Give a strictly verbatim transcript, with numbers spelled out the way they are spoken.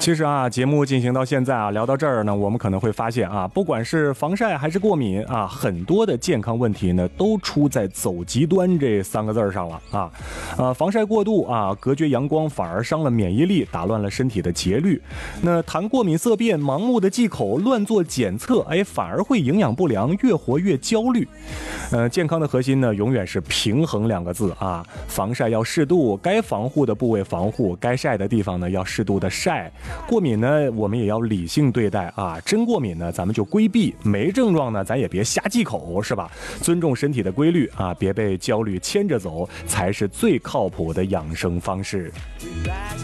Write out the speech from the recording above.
其实啊，节目进行到现在啊，聊到这儿呢，我们可能会发现啊，不管是防晒还是过敏啊，很多的健康问题呢，都出在走极端这三个字上了啊。呃，防晒过度啊，隔绝阳光反而伤了免疫力，打乱了身体的节律。那谈过敏色变，盲目的忌口，乱做检测，哎，反而会营养不良，越活越焦虑。呃，健康的核心呢，永远是平衡两个字啊。防晒要适度，该防护的部位防护，该晒的地方呢要适度的晒。过敏呢，我们也要理性对待啊。真过敏呢，咱们就规避；没症状呢，咱也别瞎忌口，是吧？尊重身体的规律啊，别被焦虑牵着走，才是最靠谱的养生方式。